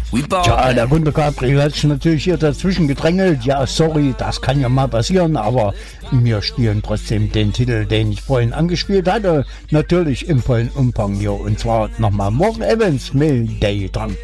Ja, der Gunter Gabriel hat sich natürlich hier dazwischen gedrängelt. Ja, sorry, das kann ja mal passieren, aber wir spielen trotzdem den Titel, den ich vorhin angespielt hatte. Natürlich im vollen Umfang hier. Und zwar nochmal Morgan Evans, May Day dran.